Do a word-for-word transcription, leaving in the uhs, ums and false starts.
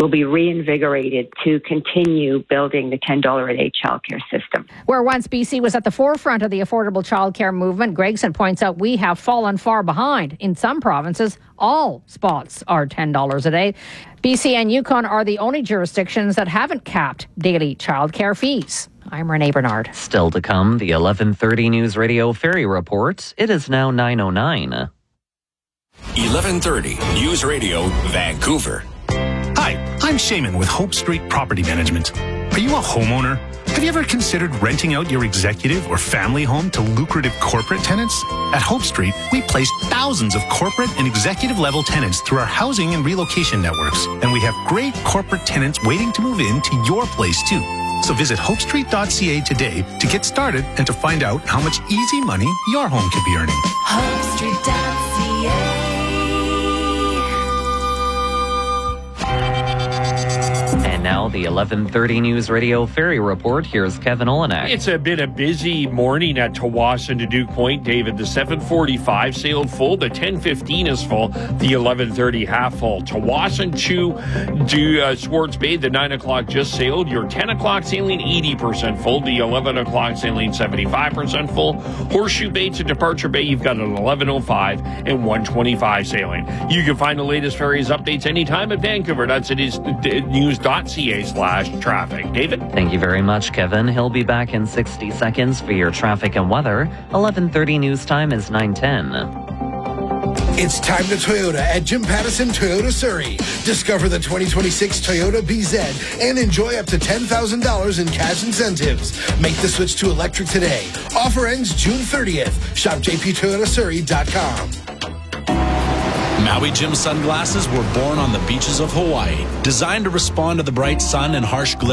will be reinvigorated to continue building the ten dollars a day childcare system. Where once B C was at the forefront of the affordable childcare movement, Gregson points out we have fallen far behind. In some provinces, all spots are ten dollars a day. B C and Yukon are the only jurisdictions that haven't capped daily childcare fees. I'm Renee Bernard. Still to come, the eleven thirty News Radio Ferry Report. It is now nine oh nine. eleven thirty News Radio, Vancouver. Hi, I'm Shaman with Hope Street Property Management. Are you a homeowner? Have you ever considered renting out your executive or family home to lucrative corporate tenants? At Hope Street, we place thousands of corporate and executive level tenants through our housing and relocation networks. And we have great corporate tenants waiting to move in to your place too. So visit hope street dot c a today to get started and to find out how much easy money your home could be earning. hope street dot c a. And now the eleven thirty News Radio Ferry Report. Here's Kevin Olenek. It's a bit of busy morning at Tawasin to Duke Point, David. The seven forty-five sailed full. The ten fifteen is full. The eleven thirty half full. Tawasin to do, uh, Swartz Bay, the nine o'clock just sailed. Your ten o'clock sailing eighty percent full. The eleven o'clock sailing seventy-five percent full. Horseshoe Bay to Departure Bay, you've got an eleven oh five and one twenty-five sailing. You can find the latest ferries updates anytime at Vancouver. That's it is news dot c a slash traffic. David? Thank you very much, Kevin. He'll be back in sixty seconds for your traffic and weather. eleven thirty news time is nine ten. It's time to Toyota at Jim Pattison Toyota Surrey. Discover the twenty twenty-six Toyota B Z and enjoy up to ten thousand dollars in cash incentives. Make the switch to electric today. Offer ends June thirtieth. Shop j p toyota surrey dot com. Maui Jim sunglasses were born on the beaches of Hawaii, designed to respond to the bright sun and harsh glare